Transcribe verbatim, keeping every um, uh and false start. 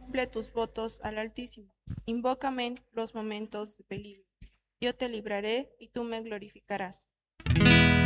Cumple tus votos al Altísimo. Invócame en los momentos de peligro. Yo te libraré y tú me glorificarás.